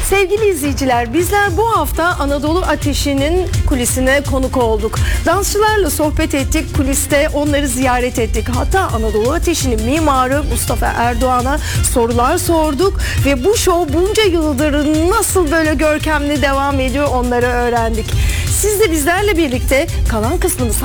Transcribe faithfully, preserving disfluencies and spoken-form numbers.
Sevgili izleyiciler, bizler bu hafta Anadolu Ateşi'nin kulisine konuk olduk. Dansçılarla sohbet ettik, kuliste onları ziyaret ettik. Hatta Anadolu Ateşi'nin mimarı Mustafa Erdoğan'a sorular sorduk ve bu şov bunca yıldır nasıl böyle görkemli devam ediyor onları öğrendik. Siz de bizlerle birlikte kalan kısmını